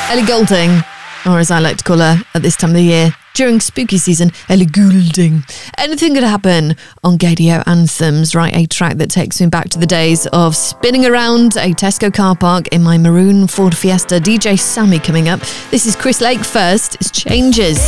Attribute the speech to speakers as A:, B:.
A: Ellie Goulding, or as I like to call her at this time of the year, during spooky season, Ellie Goulding. Anything could happen on Gaydio Anthems, right? A track that takes me back to the days of spinning around a Tesco car park in my maroon Ford Fiesta. DJ Sammy coming up. This is Chris Lake first. It's Changes.